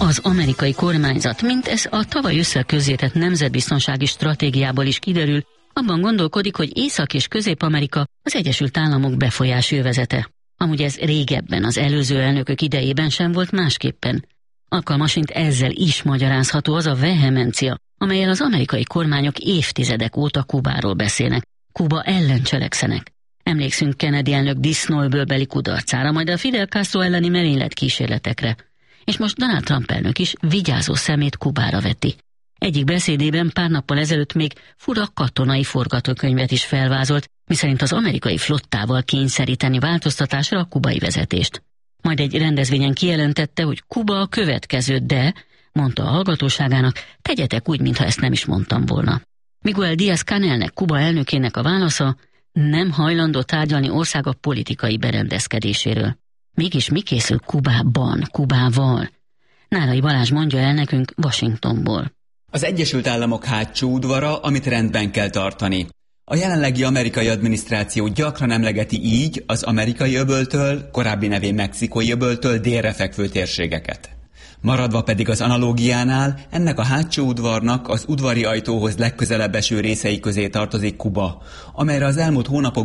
Az amerikai kormányzat, mint ez a tavaly ősszel közzétett nemzetbiztonsági stratégiából is kiderül, abban gondolkodik, hogy Észak- és Közép-Amerika az Egyesült Államok befolyási övezete. Amúgy ez régebben, az előző elnökök idejében sem volt másképpen. Alkalmasint ezzel is magyarázható az a vehemencia, amellyel az amerikai kormányok évtizedek óta Kubáról beszélnek, Kuba ellen cselekszenek. Emlékszünk Kennedy elnök disznóöbölbeli kudarcára, majd a Fidel Castro elleni merénylet kísérletekre. És most Donald Trump elnök is vigyázó szemét Kubára veti. Egyik beszédében pár nappal ezelőtt még fura katonai forgatókönyvet is felvázolt, miszerint az amerikai flottával kényszeríteni változtatásra a kubai vezetést. Majd egy rendezvényen kijelentette, hogy Kuba a következő, de, mondta a hallgatóságának, tegyetek úgy, mintha ezt nem is mondtam volna. Miguel Díaz-Canelnek, Kuba elnökének a válasza: nem hajlandó tárgyalni országa politikai berendezkedéséről. Mégis mi készül Kubában, Kubával? Nárai Balázs mondja el nekünk Washingtonból. Az Egyesült Államok hátsó udvara, amit rendben kell tartani. A jelenlegi amerikai adminisztráció gyakran emlegeti így az Amerikai-öböltől, korábbi nevén Mexikói-öböltől délre fekvő térségeket. Maradva pedig az analógiánál, ennek a hátsó udvarnak az udvari ajtóhoz legközelebb eső részei közé tartozik Kuba, amelyre az elmúlt hónapok